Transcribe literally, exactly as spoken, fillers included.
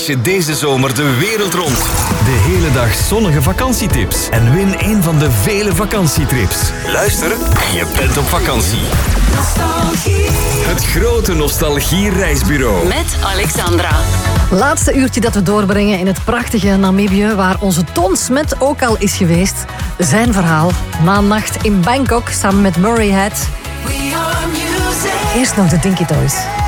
reis je deze zomer de wereld rond. De hele dag zonnige vakantietips. En win een van de vele vakantietrips. Luister en je bent op vakantie. Nostalgie. Het grote nostalgie-reisbureau. Met Alexandra. Laatste uurtje dat we doorbrengen in het prachtige Namibië, waar onze Ton Smet ook al is geweest. Zijn verhaal na een nacht in Bangkok samen met Murray Head. Eerst nog de Dinky Toys.